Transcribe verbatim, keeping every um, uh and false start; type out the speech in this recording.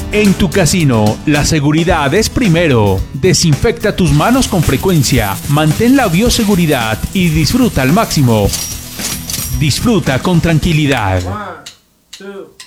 En tu casino, la seguridad es primero. Desinfecta tus manos con frecuencia, mantén la bioseguridad y disfruta al máximo. Disfruta con tranquilidad. One, two.